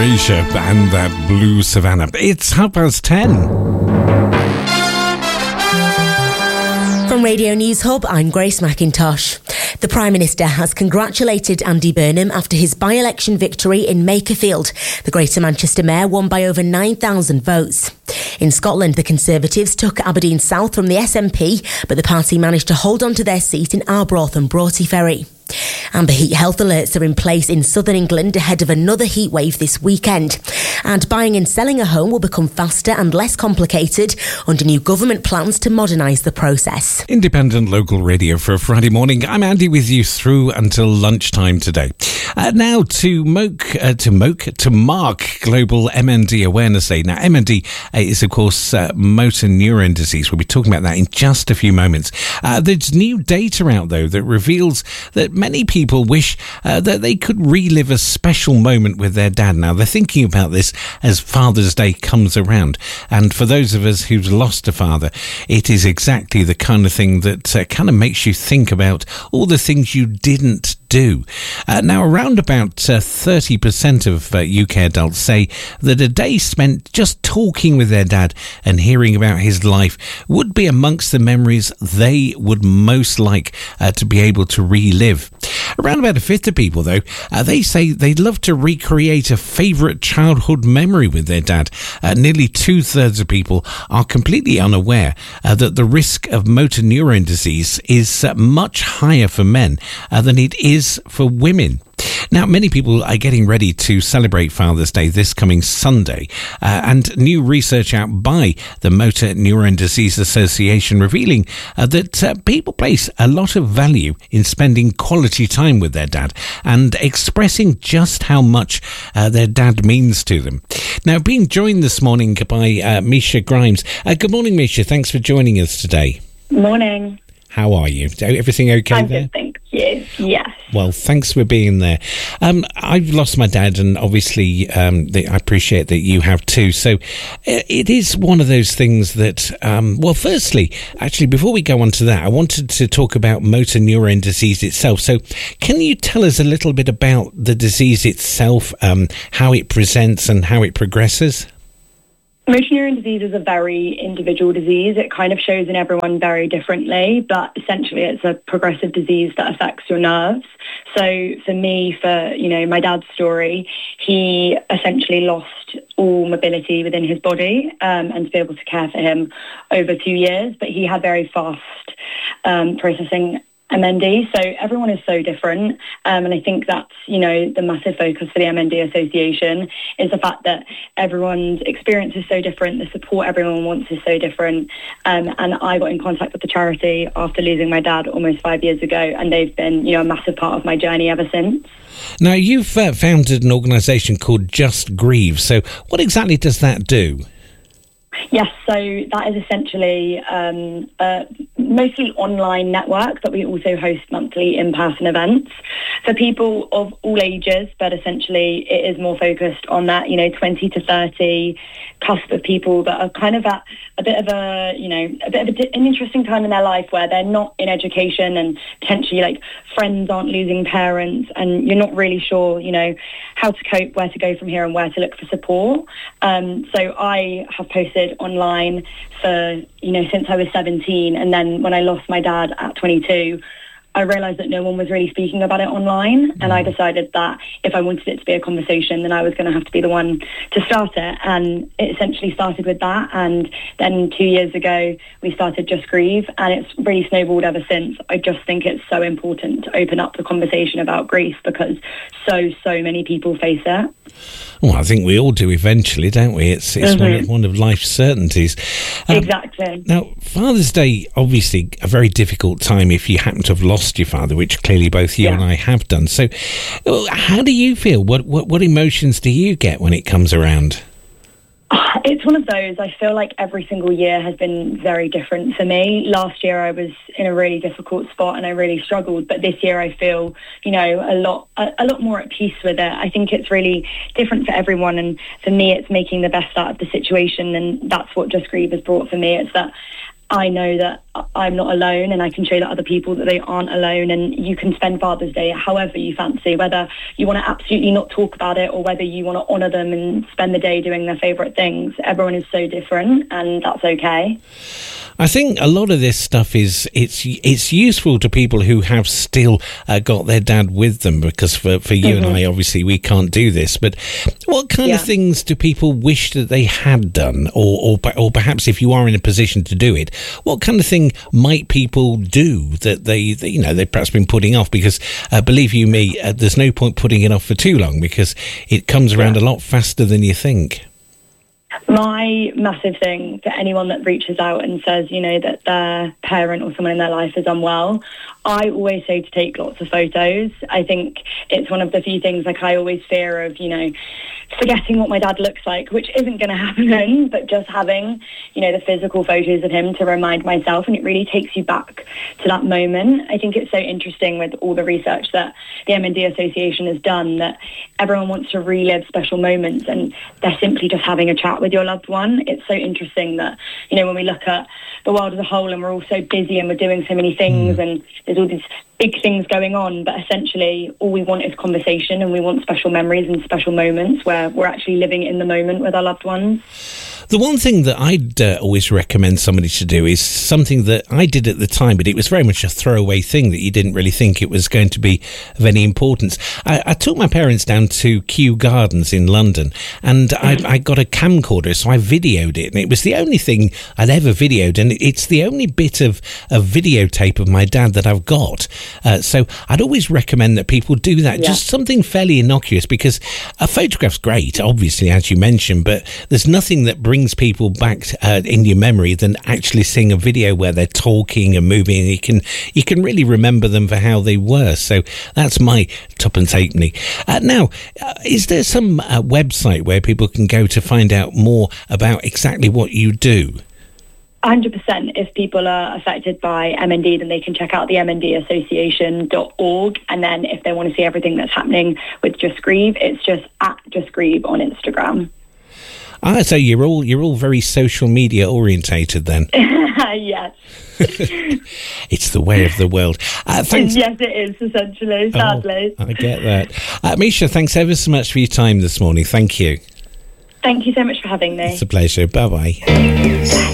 Erasure and that Blue Savannah. It's 10:30. From Radio News Hub, I'm Grace McIntosh. The Prime Minister has congratulated Andy Burnham after his by-election victory in Makerfield. The Greater Manchester Mayor won by over 9,000 votes. In Scotland, the Conservatives took Aberdeen South from the SNP, but the party managed to hold on to their seat in Arbroath and Broughty Ferry. Amber heat health alerts are in place in southern England ahead of another heat wave this weekend. And buying and selling a home will become faster and less complicated under new government plans to modernise the process. Independent local radio for a Friday morning. I'm Andy with you through until lunchtime today. Now to mark Global MND Awareness Day. Now MND is of course motor neurone disease. We'll be talking about that in just a few moments. There's new data out though that reveals that many people wish that they could relive a special moment with their dad. Now, they're thinking about this as Father's Day comes around. And for those of us who've lost a father, it is exactly the kind of thing that kind of makes you think about all the things you didn't do. Now, around about 30% of UK adults say that a day spent just talking with their dad and hearing about his life would be amongst the memories they would most like to be able to relive. Around about a fifth of people, though, they say they'd love to recreate a favourite childhood memory with their dad. Nearly 2/3 of people are completely unaware that the risk of motor neurone disease is much higher for men than it is for women. Now, many people are getting ready to celebrate Father's Day this coming Sunday, and new research out by the Motor Neurone Disease Association revealing that people place a lot of value in spending quality time with their dad and expressing just how much their dad means to them. Now, being joined this morning by Misha Grimes. Good morning, Misha. Thanks for joining us today. Morning. How are you? Everything okay I'm there? good, thank you. Yes. Well, thanks for being there. I've lost my dad, and obviously I appreciate that you have too. So it is one of those things that, well, firstly, actually, before we go on to that, I wanted to talk about motor neurone disease itself. So can you tell us a little bit about the disease itself, how it presents and how it progresses? Motor neurone disease is a very individual disease. It kind of shows in everyone very differently, but essentially it's a progressive disease that affects your nerves. So for me, my dad's story, he essentially lost all mobility within his body, and to be able to care for him over 2 years, but he had very fast processing MND. So everyone is so different. And I think that's, the massive focus for the MND Association is the fact that everyone's experience is so different. The support everyone wants is so different. And I got in contact with the charity after losing my dad almost 5 years ago. And they've been, a massive part of my journey ever since. Now, you've founded an organisation called Just Grieve. So what exactly does that do? Yes, so that is essentially a mostly online network, but we also host monthly in-person events for people of all ages, but essentially it is more focused on that, 20 to 30 cusp of people that are kind of at a bit of an interesting time in their life where they're not in education and potentially like friends aren't losing parents and you're not really sure, how to cope, where to go from here and where to look for support. So I have posted online for, since I was 17. And then when I lost my dad at 22, I realised that no one was really speaking about it online. And I decided that if I wanted it to be a conversation, then I was going to have to be the one to start it. And it essentially started with that. And then 2 years ago, we started Just Grieve. And it's really snowballed ever since. I just think it's so important to open up the conversation about grief because so many people face it. Well, I think we all do eventually, don't we? It's one of life's certainties. Exactly. Now, Father's Day, obviously, a very difficult time if you happen to have lost your father, which clearly both you and I have done. So how do you feel? What emotions do you get when it comes around? It's one of those. I feel like every single year has been very different for me. Last year I was in a really difficult spot and I really struggled. But this year I feel, a lot more at peace with it. I think it's really different for everyone. And for me, it's making the best out of the situation. And that's what Just Grieve has brought for me. It's that I know that I'm not alone, and I can show that other people that they aren't alone, and you can spend Father's Day however you fancy, whether you want to absolutely not talk about it or whether you want to honour them and spend the day doing their favourite things. Everyone is so different, and that's okay. I think a lot of this stuff it's useful to people who have still got their dad with them, because for you and I, obviously, we can't do this. But what kind of things do people wish that they had done, or perhaps if you are in a position to do it, what kind of thing might people do that they've perhaps been putting off? Because believe you me, there's no point putting it off for too long, because it comes around a lot faster than you think. My massive thing for anyone that reaches out and says, that their parent or someone in their life is unwell, I always say to take lots of photos. I think it's one of the few things, like, I always fear of, forgetting what my dad looks like, which isn't going to happen, but just having, the physical photos of him to remind myself, and it really takes you back to that moment. I think it's so interesting with all the research that the MND Association has done, that everyone wants to relive special moments, and they're simply just having a chat with your loved one. It's so interesting that, when we look at the world as a whole, and we're all so busy and we're doing so many things, and there's all these big things going on, but essentially all we want is conversation, and we want special memories and special moments where we're actually living in the moment with our loved ones. The one thing that I'd always recommend somebody to do is something that I did at the time, but it was very much a throwaway thing that you didn't really think it was going to be of any importance. I took my parents down to Kew Gardens in London, and I got a camcorder, so I videoed it, and it was the only thing I'd ever videoed, and it's the only bit of videotape of my dad that I've got. So I'd always recommend that people do that, just something fairly innocuous, because a photograph's great, obviously, as you mentioned, but there's nothing that brings people back in your memory than actually seeing a video where they're talking and moving, and you can really remember them for how they were. So that's my tuppence halfpenny. Now, is there some website where people can go to find out more about exactly what you do? 100%. If people are affected by MND, then they can check out the mndassociation.org. And then if they want to see everything that's happening with Just Grieve, it's just at Just Grieve on Instagram. So you're all very social media orientated then. Yes. It's the way of the world. Thanks. Yes, it is, essentially, sadly. I get that. Misha, thanks ever so much for your time this morning. Thank you. Thank you so much for having me. It's a pleasure. Bye-bye.